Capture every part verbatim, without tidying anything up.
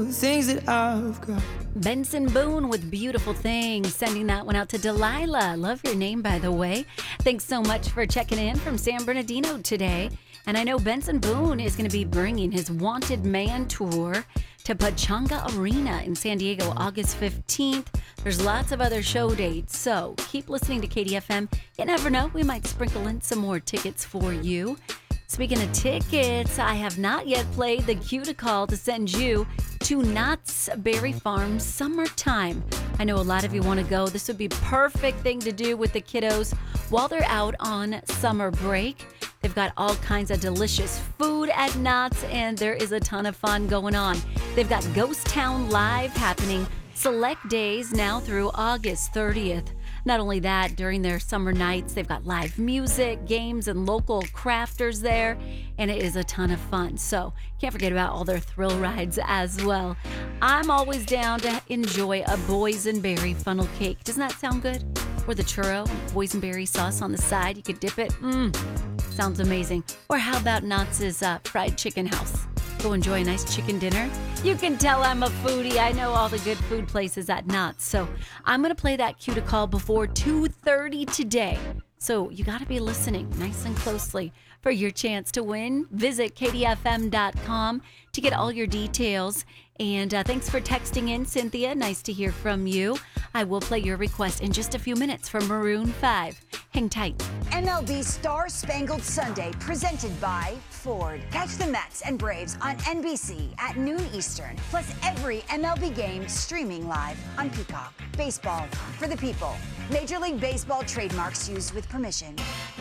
things that I've got. Benson Boone with Beautiful Things, sending that one out to Delilah. Love your name, by the way. Thanks so much for checking in from San Bernardino today. And I know Benson Boone is going to be bringing his Wanted Man tour to Pachanga Arena in San Diego, August fifteenth. There's lots of other show dates, so keep listening to K D F M. You never know, we might sprinkle in some more tickets for you. Speaking of tickets, I have not yet played the cue to call to send you to Knott's Berry Farm Summertime. I know a lot of you want to go. This would be perfect thing to do with the kiddos while they're out on summer break. They've got all kinds of delicious food at Knott's, and there is a ton of fun going on. They've got Ghost Town Live happening select days now through August thirtieth. Not only that, during their summer nights, they've got live music, games, and local crafters there, and it is a ton of fun. So can't forget about all their thrill rides as well. I'm always down to enjoy a boysenberry funnel cake. Doesn't that sound good? Or the churro, boysenberry sauce on the side. You could dip it. Mmm, sounds amazing. Or how about Knott's uh, Fried Chicken House? Go enjoy a nice chicken dinner. You can tell I'm a foodie. I know all the good food places at Knott's. So I'm going to play that cue to call before two thirty today. So you got to be listening nice and closely for your chance to win. Visit K D F M dot com to get all your details. And uh, thanks for texting in, Cynthia. Nice to hear from you. I will play your request in just a few minutes from Maroon five. Hang tight. M L B Star Spangled Sunday, presented by Ford. Catch the Mets and Braves on N B C at noon Eastern. Plus every M L B game streaming live on Peacock. Baseball for the people. Major League Baseball trademarks used with permission.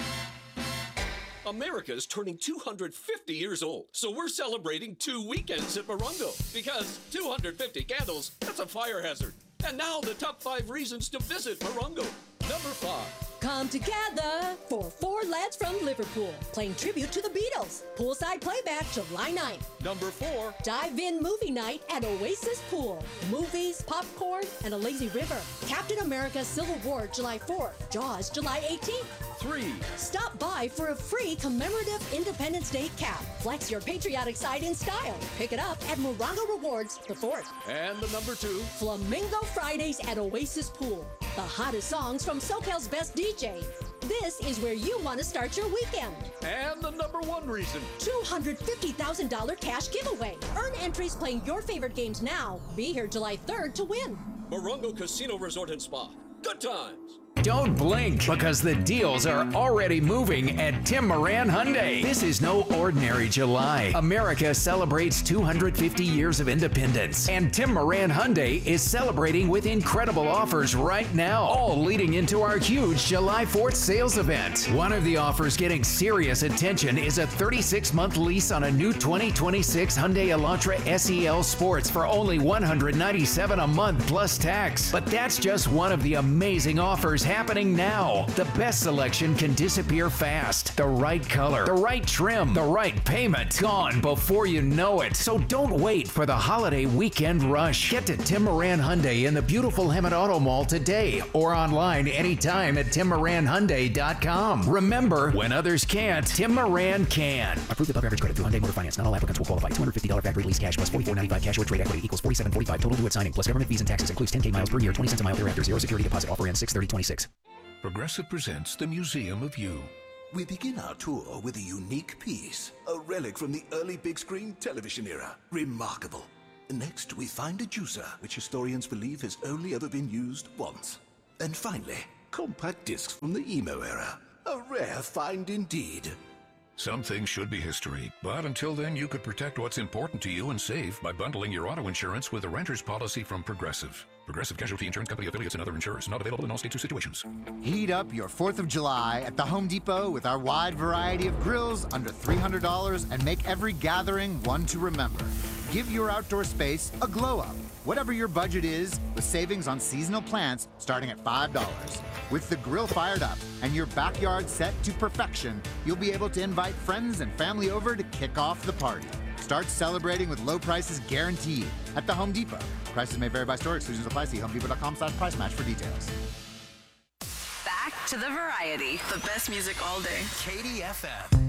America's turning two hundred fifty years old, so we're celebrating two weekends at Morongo. Because two hundred fifty candles, that's a fire hazard. And now the top five reasons to visit Morongo. Number five. Come together for Four Lads from Liverpool, playing tribute to the Beatles. Poolside playback July ninth. Number four. Dive-in movie night at Oasis Pool. Movies, popcorn, and a lazy river. Captain America Civil War July fourth. Jaws July eighteenth. Three. Stop by for a free commemorative Independence Day cap. Flex your patriotic side in style. Pick it up at Morongo Rewards the fourth. And the number two. Flamingo Fridays at Oasis Pool. The hottest songs from SoCal's best D J. This is where you want to start your weekend. And the number one reason. two hundred fifty thousand dollars cash giveaway. Earn entries playing your favorite games now. Be here July third to win. Morongo Casino Resort and Spa. Good times. Don't blink, because the deals are already moving at Tim Moran Hyundai. This is no ordinary July. America celebrates two hundred fifty years of independence, and Tim Moran Hyundai is celebrating with incredible offers right now, all leading into our huge July fourth sales event. One of the offers getting serious attention is a thirty-six month lease on a new twenty twenty-six Hyundai Elantra S E L Sports for only one hundred ninety-seven dollars a month plus tax. But that's just one of the amazing offers happening now. The best selection can disappear fast. The right color, the right trim, the right payment, gone before you know it. So don't wait for the holiday weekend rush. Get to Tim Moran Hyundai in the beautiful Hemet Auto Mall today, or online anytime at tim moran hyundai dot com. Remember, when others can't, Tim Moran can. Approved above average credit through Hyundai Motor Finance. Not all applicants will qualify. two hundred fifty dollars factory lease cash plus forty-four ninety-five cash or trade equity equals forty-seven forty-five total due at signing plus government fees and taxes. Includes ten K miles per year, twenty cents a mile thereafter. Zero security deposit. Offer ends six thirty twenty-six. Progressive presents the Museum of You. We begin our tour with a unique piece, a relic from the early big screen television era. Remarkable. Next, we find a juicer, which historians believe has only ever been used once. And finally, compact discs from the emo era. A rare find indeed. Some things should be history, but until then you could protect what's important to you and save by bundling your auto insurance with a renter's policy from Progressive. Progressive Casualty Insurance Company affiliates and other insurers. Not available in all states or situations. Heat up your fourth of July at the Home Depot with our wide variety of grills under three hundred dollars and make every gathering one to remember. Give your outdoor space a glow up. Whatever your budget is, with savings on seasonal plants starting at five dollars. With the grill fired up and your backyard set to perfection, you'll be able to invite friends and family over to kick off the party. Start celebrating with low prices guaranteed at the Home Depot. Prices may vary by store. Exclusions apply. See homedepot.com slash price match for details. Back to the variety. The best music all day. K D F M.